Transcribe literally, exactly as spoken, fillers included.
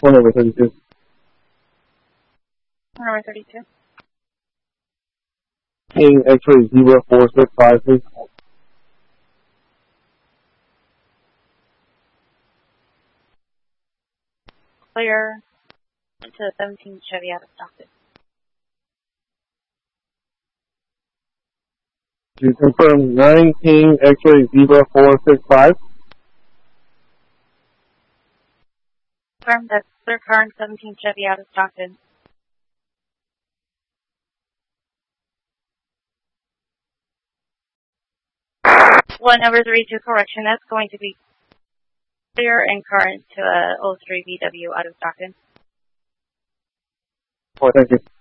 One over thirty-two. One over thirty-two. King X-ray zero four six five, please. Clear to seventeen Chevy out of Stockton. Do you confirm nine King X-ray zero four six five? Confirm that clear car and seventeen Chevy out of Stockton. One over thirty-two, correction. That's going to be clear and current to uh, oh three V W out of Stockton. Oh, thank you.